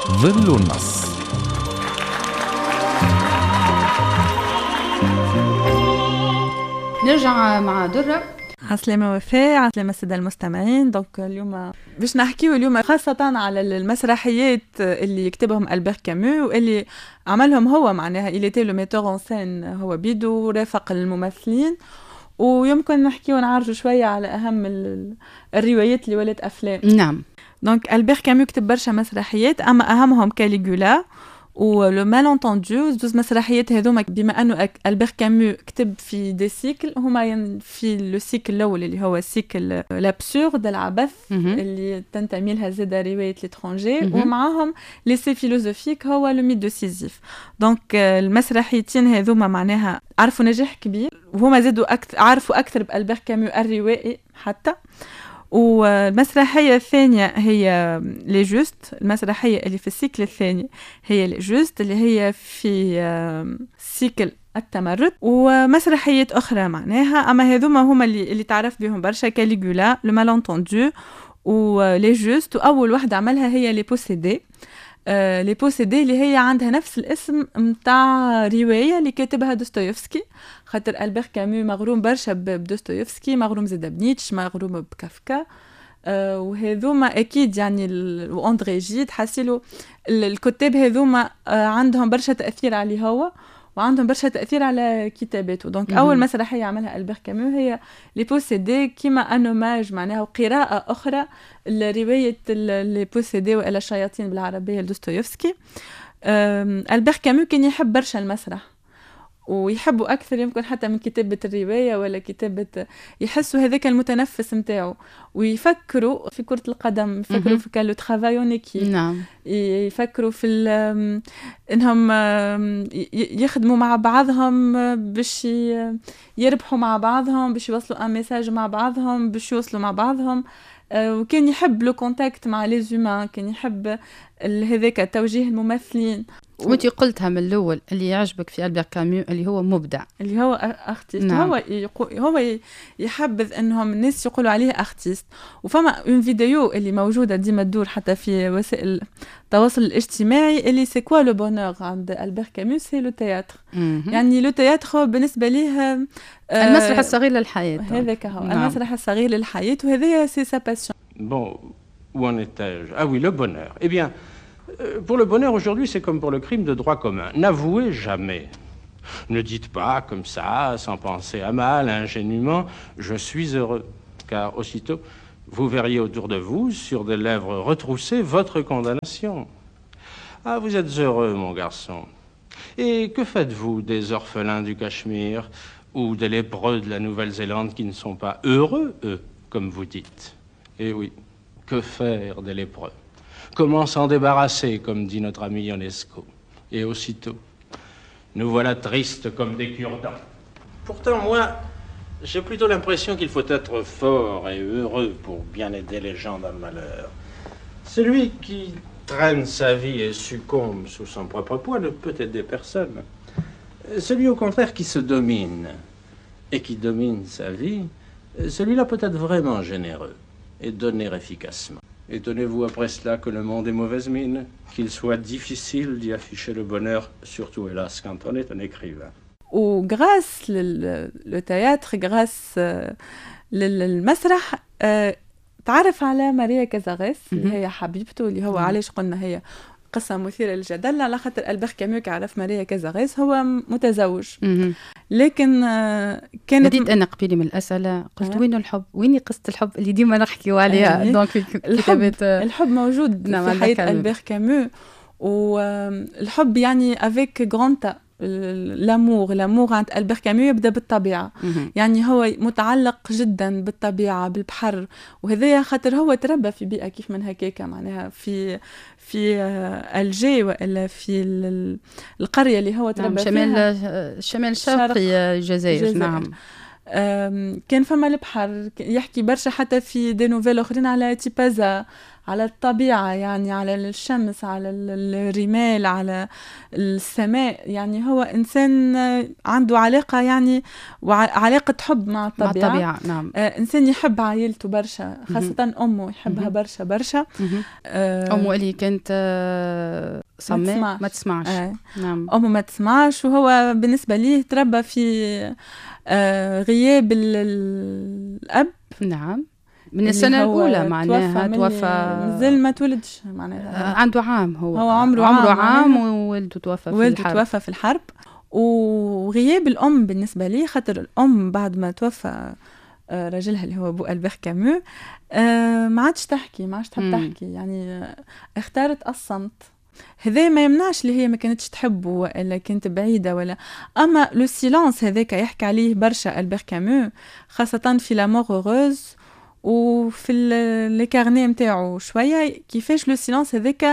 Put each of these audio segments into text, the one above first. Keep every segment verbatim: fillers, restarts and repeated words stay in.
ظل النص. نرجع مع درة. عسلامة وفاء، عسلامة السادة المستمعين. دونك اليوم باش نحكيو اليوم خاصة على المسرحيات اللي يكتبهم ألبير كامو واللي عملهم هو، معناها il était le metteur en scène، هو بيدو رافق الممثلين، ويمكن نحكيو ونعرجوا شوية على أهم الروايات اللي ولات أفلام. نعم. دونك ألبير كامو كتب برشا مسرحيات، أما أهمهم كاليغولا ولو مال انتوندو. زوز مسرحيات هذوما بما انه ألبير كامو كتب في دي سيكل، هما في لو سيكل الاول اللي هو سيكل لابسورد العبث اللي تنتمي لها زاد روايه ليترونجي، ومعاهم لي سي فيلوزوفيك هو لو ميت دو سيزيف. دونك المسرحيتين هذوما معناها عرفوا نجاح كبير، وهما زادوا أكثر عرفوا اكثر بألبير كامو الروائي حتى. والمسرحية الثانية هي لي جوست، المسرحية اللي في السيكل الثاني هي لي جوست اللي هي في سيكل التمرد، ومسرحيات أخرى معناها. أما هذوما هما اللي, اللي تعرف بهم برشا، كاليغولا، لو مال انتوندو، ولي جوست. وأول واحدة عملها هي لي بوسيدي. آه، لي بوسيدي اللي هي عندها نفس الاسم متاع رواية اللي كاتبها دوستويفسكي، خاطر ألبير كامو مغروم برشا بدوستويفسكي، مغروم زاد بنيتش، مغروم بكافكا. آه، وهذوما أكيد يعني وأندري جيد حاسيلو الكتاب هذوما آه عندهم برشا تأثير عليه هو، وعندهم برشا تأثير على كتاباته. دونك أول مسرحية عملها ألبير كامو هي لي بوسيدي، كيما أنوماج معناها وقراءة أخرى لرواية لي بوسيدي وإلى الشياطين بالعربية لدوستويفسكي. ألبير كامو كان يحب برشا المسرح، ويحبوا أكثر يمكن حتى من كتابة الرواية ولا كتابة، يحسوا هذاك المتنفس متاعه، ويفكروا في كرة القدم، يفكروا في كالو ترافايون إيكيب، نعم. يفكروا في إنهم يخدموا مع بعضهم باش يربحوا مع بعضهم، باش يوصلوا ان ميساج مع بعضهم، باش يوصلوا مع بعضهم. وكان يحب لو كونتاكت مع لي زومان، كان يحب هذاك توجيه الممثلين. وانتي قلتها من الاول اللي يعجبك في ألبير كامو اللي هو مبدع، اللي هو ارتيست. نعم. هو يقو... هو يحبذ انهم الناس يقولوا عليه ارتيست. وفما اون فيديو اللي موجوده ديما تدور حتى في وسائل التواصل الاجتماعي، اللي سي كوا لو بونور عند ألبير كامو، سي لو تياتر. يعني لو تياتر بالنسبه ليه آه المسرح الصغير للحياه. هذاك هو. نعم. المسرح الصغير للحياه، وهذا سي سا باسيون. Bon, où en étais-je? Ah oui, le bonheur. Eh bien, pour le bonheur aujourd'hui, c'est comme pour le crime de droit commun. N'avouez jamais. Ne dites pas comme ça, sans penser à mal, ingénument, je suis heureux. Car aussitôt, vous verriez autour de vous, sur des lèvres retroussées, votre condamnation. Ah, vous êtes heureux, mon garçon. Et que faites-vous des orphelins du Cachemire ou des lépreux de la Nouvelle-Zélande qui ne sont pas heureux, eux, comme vous dites? Eh oui, que faire des lépreux? Comment s'en débarrasser, comme dit notre ami Ionesco? Et aussitôt, nous voilà tristes comme des cure-dents. Pourtant, moi, j'ai plutôt l'impression qu'il faut être fort et heureux pour bien aider les gens dans le malheur. Celui qui traîne sa vie et succombe sous son propre poids ne peut aider personne. Celui, au contraire, qui se domine et qui domine sa vie, celui-là peut être vraiment généreux et donner efficacement. Étonnez-vous après cela que le monde est mauvaise mine, qu'il soit difficile d'y afficher le bonheur, surtout hélas quand on est un écrivain. Ou grâce le théâtre, grâce للمسرح تعرف على ماريا كازاغيس اللي هي حبيبته، اللي هو علاش قلنا هي قصة مثيرة للجدل، على خاطر ألبير كامو عرف ماريا كازاغيس هو متزوج. لكن كانت بديت أنا قبيلي من الأسئلة قلت وين الحب، وين قصة الحب اللي ديما نحكيو عليها. دونك في كتابات الحب موجود في حياة ألبير كامو، والحب يعني avec grand لامور لامور عند ألبير كامو يبدا بالطبيعه. يعني هو متعلق جدا بالطبيعه بالبحر، وهذا خاطر هو تربى في بيئه كيف من هكاكا، معناها في في الجي والا في القريه اللي هو تربى نعم. شمال فيها الشمال الشرقي الجزائر. نعم. كان فما البحر، يحكي برشا حتى في دي نوفيل اخرين على تيبازا، على الطبيعة، يعني على الشمس، على الرمال، على السماء. يعني هو إنسان عنده علاقة، يعني وعلاقة حب مع الطبيعة, مع الطبيعة. نعم. آه إنسان يحب عائلته برشا، خاصة أمه يحبها برشا برشا. آه أمه اللي كانت آه صماء ما تسمعش. آه. نعم. أمه ما تسمعش، وهو بالنسبة ليه تربى في آه غياب الأب. نعم. من السنة الأولى معناها توفى، مازال ما تولدش معناها. آه عنده عام، هو هو عمره, عمره عام, عام وولده توفى في والده الحرب. توفى في الحرب. وغياب الأم بالنسبة لي، خاطر الأم بعد ما توفى آه رجلها اللي هو بو ألبير كامو آه ما عادش تحكي، ما عادش تحب تحكي، يعني آه اختارت الصمت. هذا ما يمنعش اللي هي ما كانتش تحبه ولا كانت بعيدة ولا، أما لو سيلانس هذاك يحكي عليه برشا ألبير كامو، خاصة في لا مور اوروز وفي لي كارني نتاعو شوية، كيفاش لو سيلانس هذاك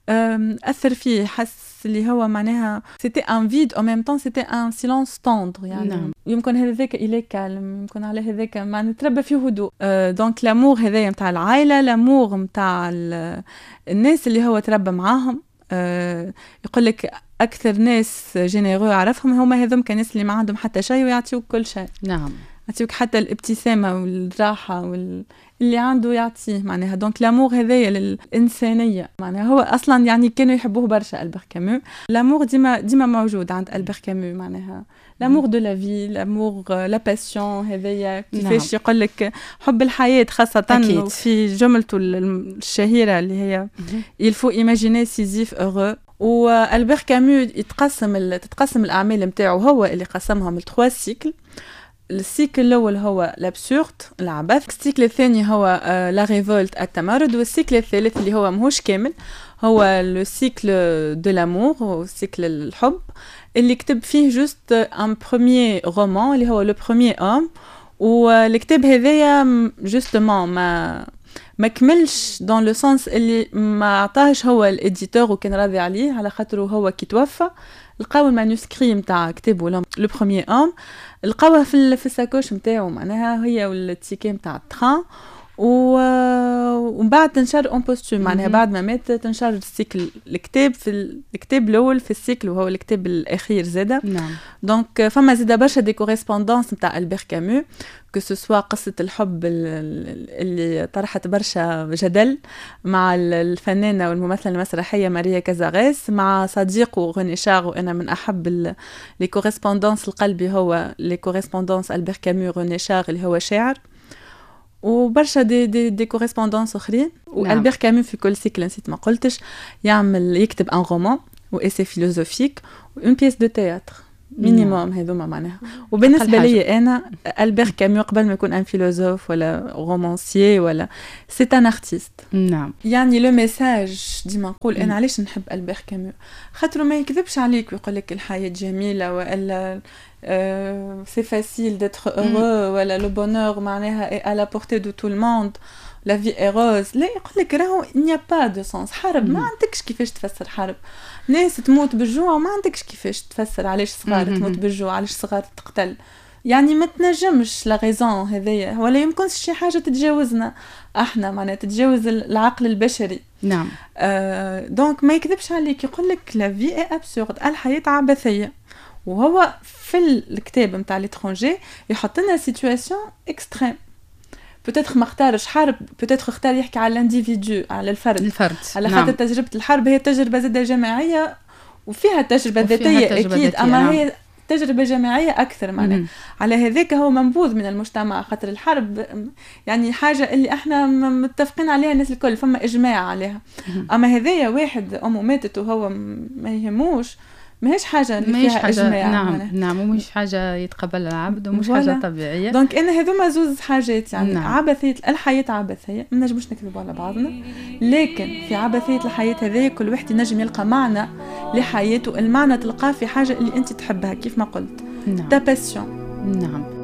أثر فيه، حس اللي هو معناها سيتي ان فيد او ميم طون سيتي ان سيلانس طوندر. يعني نعم. يمكن هذاك إلي كالم، يمكن على هذاك ما نتربى فيه هدوء. أه دونك لامور هذايا متاع العائلة، لامور متاع الناس اللي هو تربى معاهم. أه يقول لك أكثر ناس جينيرو عرفهم هما هذوم كناس اللي ما عندهم حتى شيء ويعطيوك كل شيء. نعم. يعطيوك حتى الابتسامة والراحة وال... اللي عنده يعطيه معناها. دونك لامور هذايا للإنسانية معناها، هو أصلا يعني كانوا يحبوه برشا ألبير كامو. لامور ديما ديما موجود عند ألبير كامو معناها، لامور دو لا في، لامور لا باسيون هذايا، كيفاش نعم. يقول لك حب الحياة خاصة أكيد. في جملته الشهيرة اللي هي il faut imaginer Sisyphe heureux. وألبير كامو يتقسم تتقسم الأعمال نتاعو، هو اللي قسمهم لثلاثة سيكل. السيكل الأول هو الابسورد العبث، السيكل الثاني هو لا ريفولت التمرد، والسيكل الثالث اللي هو ماهوش كامل هو لو سيكل دو لامور، هو سيكل الحب اللي كتب فيه جوست ان بروميير رومان اللي هو لو بروميير اوم. والكتاب هذايا جوستومون ما ما كملش دون لو سونس اللي ما عطاهش هو الاديتور وكان راضي عليه، على خاطره هو كي توفى لقاو المانوسكري نتاع كتابه لو بروميير اوم، لقاوها في في الساكوش نتاعو معناها هي والتيكي نتاع التران. ومن بعد تنشر اون بوستوم معناها بعد ما مات تنشر السيكل الكتاب في الكتاب الاول في السيكل وهو الكتاب الاخير زاده. نعم. دونك فما زاده برشا دي كوريسبوندونس نتاع ألبير كامو، كو سو سوا قصه الحب اللي طرحت برشا جدل مع الفنانه والممثله المسرحيه ماريا كازاريس، مع صديقه غوني شار. وانا من احب لي كوريسبوندونس القلبي هو لي كوريسبوندونس ألبير كامو غوني شار اللي هو شاعر، وبرشا دي دي دي كوريسبوندونس اخرين. وألبير كامو في كل سيكل نسيت ما قلتش يعمل يكتب ان رومان وإيسي فيلوزوفيك وان بيس دو تياتر مينيموم هذوما معناها. وبالنسبه لي انا ألبير كامو قبل ما يكون ان فيلوزوف ولا رومانسيي ولا سي ان ارتيست. نعم. يعني لو ميساج ديما نقول انا علاش نحب ألبير كامو، خاطر ما يكذبش عليك ويقول لك الحياه جميله ولا Euh, c'est facile d'être heureux mm. ولا le bonheur معناها est à la portée de tout le monde, la vie est rose. لا يقول لك راهو il n'y a pas de sens. حرب mm. ما عندكش كيفاش تفسر حرب، ناس تموت بالجوع ما عندكش كيفاش تفسر علاش صغار mm-hmm. تموت بالجوع، علاش صغار تقتل. يعني ما تنجمش لا غيزون هذيا، ولا يمكنش شي حاجه تتجاوزنا احنا معناها تتجاوز العقل البشري. نعم. آه دونك ما يكذبش عليك يقول لك la vie est absurde، الحياه عبثيه. وهو في الكتاب نتاع ليترونجي يحط لنا سيتواسيون اكستريم، بوتيتر ما اختارش حرب، بوتيتر اختار يحكي على الانديفيدو على الفرد الفرد على خاطر نعم. تجربه الحرب هي تجربه زاده جماعيه وفيها تجربه ذاتيه اكيد ذاتية. اما نعم. هي تجربه جماعيه اكثر معناها. على هذاك هو منبوذ من المجتمع، خاطر الحرب يعني حاجه اللي احنا متفقين عليها الناس الكل، فما اجماع عليها. اما هذايا واحد امه ماتت وهو ما يهموش، ماهيش حاجه اللي فيها حاجة اجماع. نعم معنى. نعم ومش حاجه يتقبلها العبد ومش ولا. حاجه طبيعيه. دونك انا هذوما زوز حاجات يعني نعم. عبثيه الحياه عبثيه، ما نجمش نكذبوا على بعضنا، لكن في عبثيه الحياه هذه كل واحد ينجم يلقى معنى لحياته. المعنى تلقاه في حاجه اللي انت تحبها كيف ما قلت. نعم. تا باسيون. نعم.